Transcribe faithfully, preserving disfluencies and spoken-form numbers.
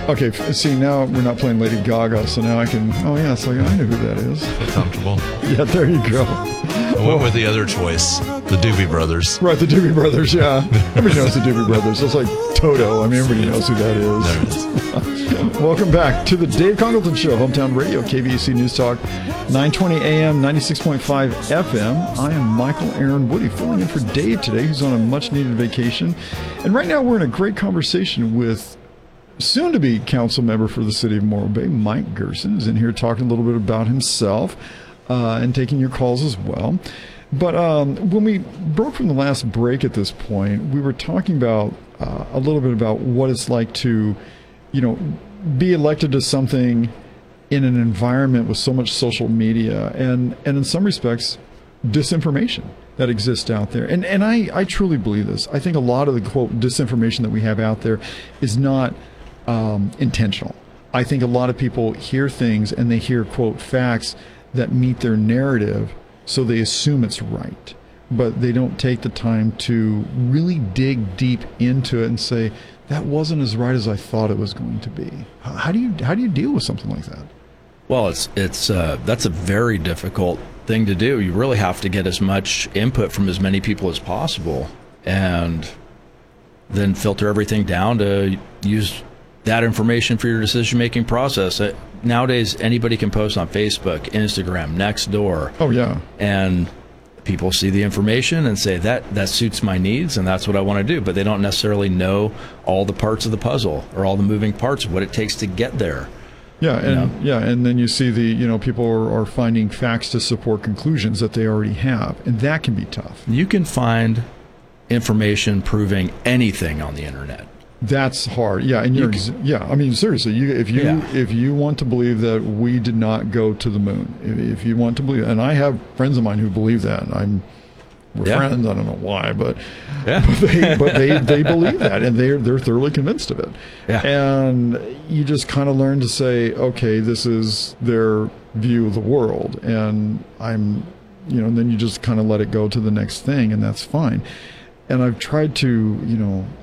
Okay, see, now we're not playing Lady Gaga, so now I can, oh yeah, so I know who that is. So comfortable. Yeah, there you go. I went with the other choice, the Doobie Brothers. Right, the Doobie Brothers, yeah. Everybody knows the Doobie Brothers. It's like Toto. I mean, everybody knows who that is. There it is. Welcome back to the Dave Congleton Show, Hometown Radio, K V A C News Talk, nine twenty A M, ninety-six point five F M. I am Michael Aaron Woody, filling in for Dave today, who's on a much-needed vacation. And right now we're in a great conversation with soon-to-be council member for the city of Morro Bay, Mike Gerson, is in here talking a little bit about himself uh, and taking your calls as well. But um, when we broke from the last break at this point, we were talking about uh, a little bit about what it's like to, you know, be elected to something in an environment with so much social media and, and in some respects, disinformation that exists out there. And and I, I truly believe this. I think a lot of the, quote, disinformation that we have out there is not um, intentional. I think a lot of people hear things and they hear, quote, facts that meet their narrative, so they assume it's right. But they don't take the time to really dig deep into it and say, that wasn't as right as I thought it was going to be. How do you how do you deal with something like that? Well, it's it's uh, that's a very difficult thing to do. You really have to get as much input from as many people as possible, and then filter everything down to use that information for your decision-making process. Uh, nowadays, anybody can post on Facebook, Instagram, Nextdoor. Oh yeah, and people see the information and say that that suits my needs and that's what I want to do, but they don't necessarily know all the parts of the puzzle or all the moving parts of what it takes to get there. Yeah, and you know? yeah, and then you see the, you know, people are, are finding facts to support conclusions that they already have, and that can be tough. You can find information proving anything on the internet. That's hard. Yeah, and you're You ex- yeah. I mean, seriously, you, if you Yeah. if you want to believe that we did not go to the moon, if, if you want to believe, and I have friends of mine who believe that, and I'm we're Yeah. friends. I don't know why, but Yeah. but they but they, they believe that, and they're they're thoroughly convinced of it. Yeah. And you just kind of learn to say, okay, this is their view of the world, and I'm, you know, and then you just kind of let it go to the next thing, and that's fine. And I've tried to, you know.